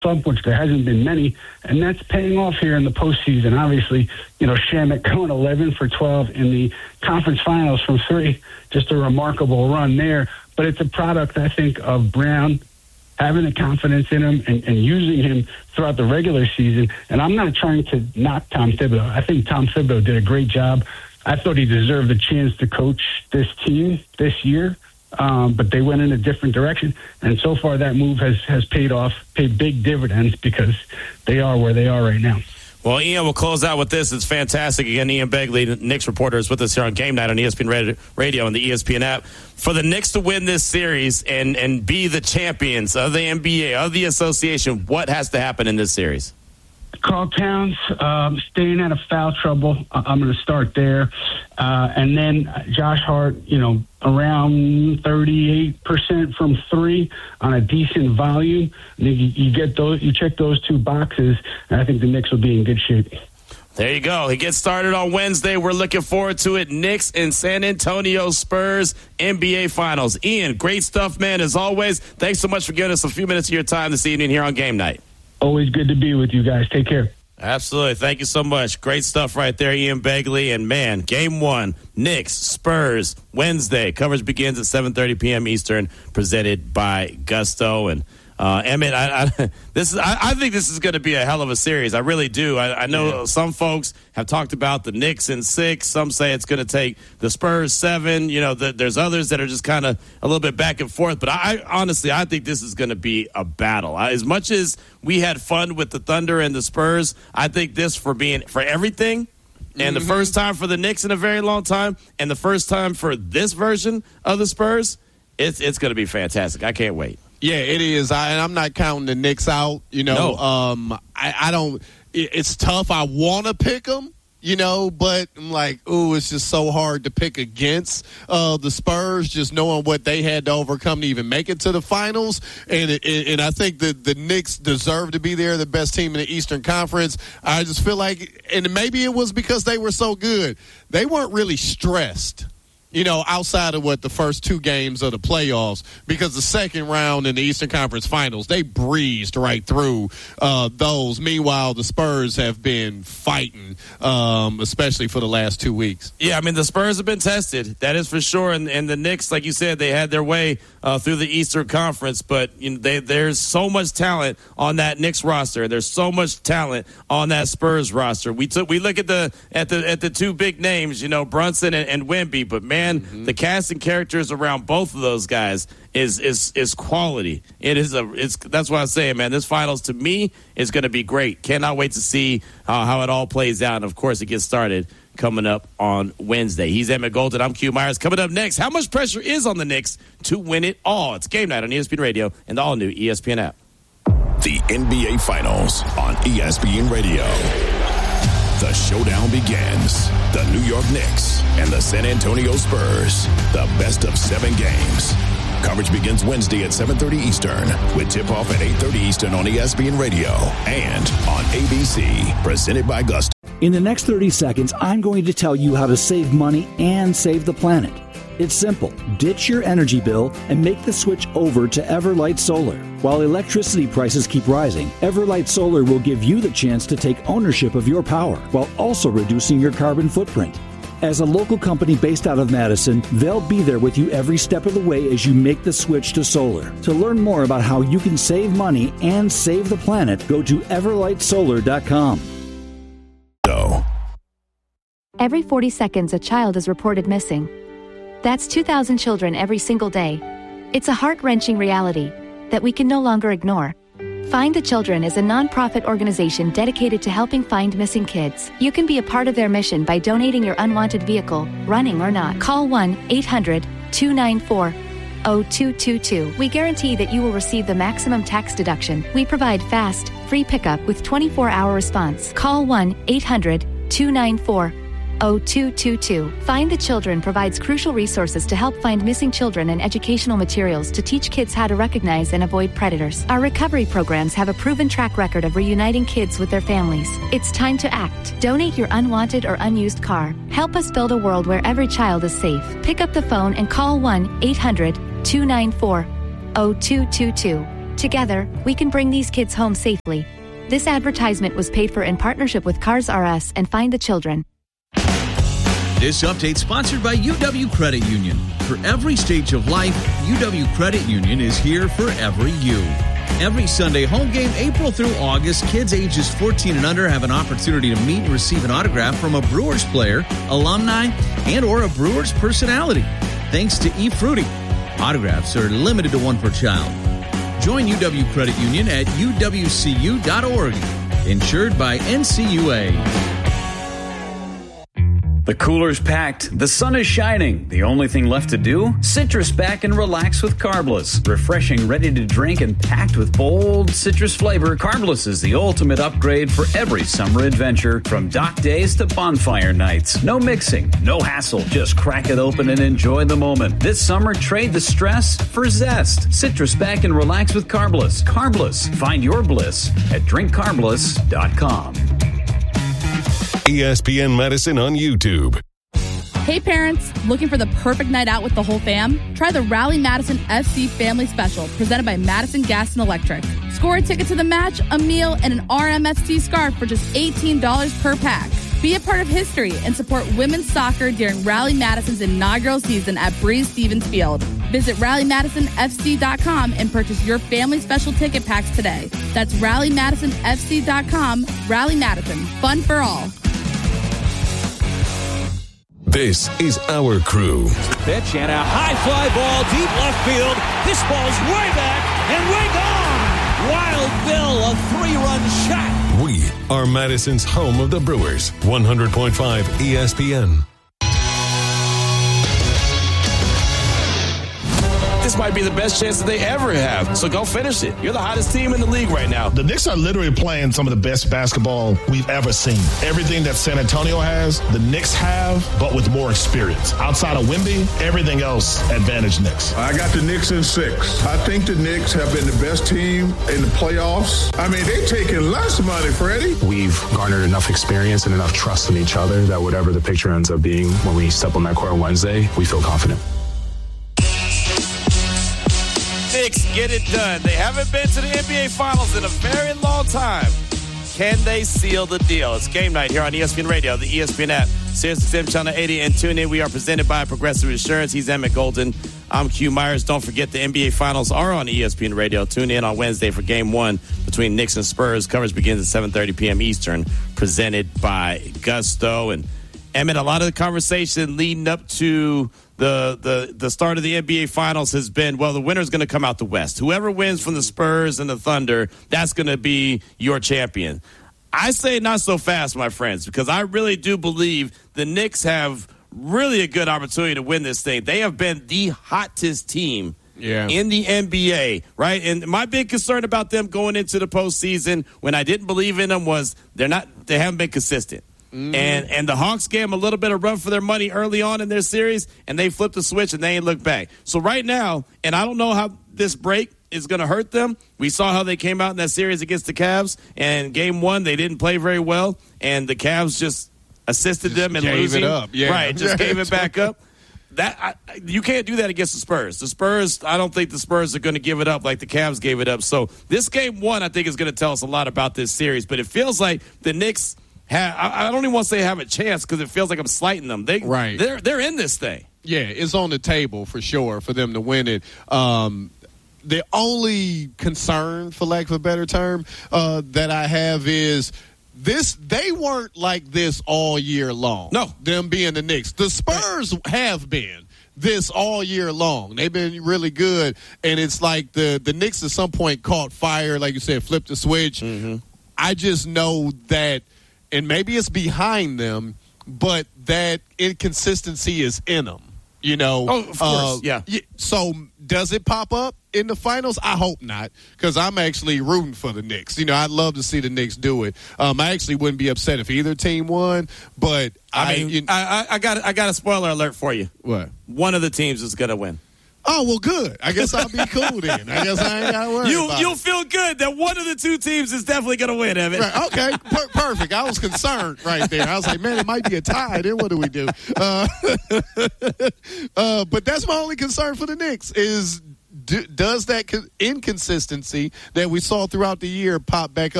slump, which there hasn't been many, and that's paying off here in the postseason. Obviously, Shamet going 11 for 12 in the conference finals from 3, just a remarkable run there. But it's a product, I think, of Brown having the confidence in him and using him throughout the regular season. And I'm not trying to knock Tom Thibodeau. I think Tom Thibodeau did a great job. I thought he deserved a chance to coach this team this year, but they went in a different direction. And so far that move has paid big dividends because they are where they are right now. Well, Ian, we'll close out with this. It's fantastic. Again, Ian Begley, Knicks reporter, is with us here on Game Night on ESPN Radio and the ESPN app. For the Knicks to win this series and be the champions of the NBA, of the association, what has to happen in this series? Karl Towns staying out of foul trouble. I'm going to start there. And then Josh Hart, around 38% from 3 on a decent volume. You get those, you check those 2 boxes, and I think the Knicks will be in good shape. There you go. He gets started on Wednesday. We're looking forward to it. Knicks and San Antonio Spurs NBA Finals. Ian, great stuff, man, as always. Thanks so much for giving us a few minutes of your time this evening here on Game Night. Always good to be with you guys. Take care. Absolutely. Thank you so much. Great stuff right there, Ian Begley. And, man, Game 1, Knicks, Spurs, Wednesday. Coverage begins at 7:30 p.m. Eastern, presented by Gusto. And, Emmett, I think this is going to be a hell of a series. I really do. I know some folks have talked about the Knicks in 6. Some say it's going to take the Spurs 7. There's others that are just kind of a little bit back and forth. But honestly, I think this is going to be a battle. As much as we had fun with the Thunder and the Spurs, I think this for everything. And the first time for the Knicks in a very long time, and the first time for this version of the Spurs, it's going to be fantastic. I can't wait. Yeah, it is. And I'm not counting the Knicks out. No. I don't. It's tough. I want to pick them, but I'm like, it's just so hard to pick against the Spurs, just knowing what they had to overcome to even make it to the finals. And I think that the Knicks deserve to be there, the best team in the Eastern Conference. I just feel like, and maybe it was because they were so good, they weren't really stressed. Outside of the first 2 games of the playoffs, because the second round in the Eastern Conference Finals, they breezed right through those. Meanwhile, the Spurs have been fighting, especially for the last 2 weeks. Yeah, I mean, the Spurs have been tested. That is for sure. And the Knicks, like you said, they had their way through the Eastern Conference. But there's so much talent on that Knicks roster. There's so much talent on that Spurs roster. We look at the 2 big names, Brunson and Wemby. But, man, the cast and characters around both of those guys is quality. That's why I say, man, this finals to me is going to be great. Cannot wait to see how it all plays out. And of course, it gets started coming up on Wednesday. He's Emmett Golden. I'm Q Myers. Coming up next, how much pressure is on the Knicks to win it all? It's Game Night on ESPN Radio and the all-new ESPN app. The NBA Finals on ESPN Radio. The showdown begins. The New York Knicks and the San Antonio Spurs. The best of 7 games. Coverage begins Wednesday at 7:30 Eastern with tip-off at 8:30 Eastern on ESPN Radio and on ABC. Presented by Gusto. In the next 30 seconds, I'm going to tell you how to save money and save the planet. It's simple. Ditch your energy bill and make the switch over to Everlight Solar. While electricity prices keep rising, Everlight Solar will give you the chance to take ownership of your power while also reducing your carbon footprint. As a local company based out of Madison, they'll be there with you every step of the way as you make the switch to solar. To learn more about how you can save money and save the planet, go to everlightsolar.com. Every 40 seconds, a child is reported missing. That's 2,000 children every single day. It's a heart-wrenching reality that we can no longer ignore. Find the Children is a non-profit organization dedicated to helping find missing kids. You can be a part of their mission by donating your unwanted vehicle, running or not. Call 1-800-294-0222. We guarantee that you will receive the maximum tax deduction. We provide fast, free pickup with 24-hour response. Call 1-800-294-0222. Find the Children provides crucial resources to help find missing children and educational materials to teach kids how to recognize and avoid predators. Our recovery programs have a proven track record of reuniting kids with their families. It's time to act. Donate your unwanted or unused car. Help us build a world where every child is safe. Pick up the phone and call 1-800-294-0222. Together, we can bring these kids home safely. This advertisement was paid for in partnership with Cars R Us and Find the Children. This update sponsored by UW Credit Union. For every stage of life, UW Credit Union is here for every you. Every Sunday home game, April through August, kids ages 14 and under have an opportunity to meet and receive an autograph from a Brewers player, alumni, and or a Brewers personality. Thanks to eFruity. Autographs are limited to one per child. Join UW Credit Union at uwcu.org. Insured by NCUA. The cooler's packed. The sun is shining. The only thing left to do? Citrus back and relax with Carbless. Refreshing, ready to drink, and packed with bold citrus flavor, Carbless is the ultimate upgrade for every summer adventure, from dock days to bonfire nights. No mixing, no hassle. Just crack it open and enjoy the moment. This summer, trade the stress for zest. Citrus back and relax with Carbless. Carbless. Find your bliss at drinkcarbless.com. ESPN Madison on YouTube. Hey parents, looking for the perfect night out with the whole fam? Try the Rally Madison FC Family Special, presented by Madison Gas and Electric. Score a ticket to the match, a meal, and an RMFT scarf for just $18 per pack. Be a part of history and support women's soccer during Rally Madison's inaugural season at Breeze Stevens Field. Visit RallyMadisonFC.com and purchase your family special ticket packs today. That's RallyMadisonFC.com. Rally Madison. Fun for all. This is our crew. Pitch and a high fly ball deep left field. This ball's way back and way gone. Wild Bill, a 3-run shot. We are Madison's home of the Brewers. 100.5 ESPN. This might be the best chance that they ever have. So go finish it. You're the hottest team in the league right now. The Knicks are literally playing some of the best basketball we've ever seen. Everything that San Antonio has, the Knicks have, but with more experience. Outside of Wemby, everything else advantage Knicks. I got the Knicks in 6. I think the Knicks have been the best team in the playoffs. I mean, they're taking less money, Freddie. We've garnered enough experience and enough trust in each other that whatever the picture ends up being when we step on that court on Wednesday, we feel confident. Knicks get it done. They haven't been to the NBA Finals in a very long time. Can they seal the deal? It's game night here on ESPN Radio, the ESPN app, SiriusXM Channel 80, and tune in. We are presented by Progressive Insurance. He's Emmett Golden. I'm Q Myers. Don't forget the NBA Finals are on ESPN Radio. Tune in on Wednesday for Game 1 between Knicks and Spurs. Coverage begins at 7:30 p.m. Eastern, presented by Gusto. And Emmett, a lot of the conversation leading up to the start of the NBA Finals has been, well, the winner's going to come out the West. Whoever wins from the Spurs and the Thunder, that's going to be your champion. I say not so fast, my friends, because I really do believe the Knicks have really a good opportunity to win this thing. They have been the hottest team in the NBA, right? And my big concern about them going into the postseason when I didn't believe in them was they haven't been consistent. And the Hawks gave them a little bit of run for their money early on in their series, and they flipped the switch, and they ain't looked back. So right now, and I don't know how this break is going to hurt them. We saw how they came out in that series against the Cavs, and Game 1, they didn't play very well, and the Cavs just assisted them in losing. Gave it up. Yeah. Right, just gave it back up. You can't do that against the Spurs. The Spurs, I don't think the Spurs are going to give it up like the Cavs gave it up. So this Game 1, I think, is going to tell us a lot about this series. But it feels like the Knicks I don't even want to say have a chance because it feels like I'm slighting them. They're in this thing. Yeah, it's on the table for sure for them to win it. The only concern, for lack of a better term, that I have is they weren't like this all year long. No. Them being the Knicks. The Spurs have been this all year long. They've been really good, and it's like the Knicks at some point caught fire, like you said, flipped the switch. Mm-hmm. I just know that, and maybe it's behind them, but that inconsistency is in them. You know, of course, yeah. So does it pop up in the finals? I hope not, because I'm actually rooting for the Knicks. You know, I'd love to see the Knicks do it. I actually wouldn't be upset if either team won, but I got a spoiler alert for you. What? One of the teams is going to win. Oh, well, good. I guess I'll be cool then. I guess I ain't got to worry about You'll feel good that one of the two teams is definitely going to win, Evan. Right, okay, perfect. I was concerned right there. I was like, man, it might be a tie. Then what do we do? But that's my only concern for the Knicks is, does that inconsistency that we saw throughout the year pop back up?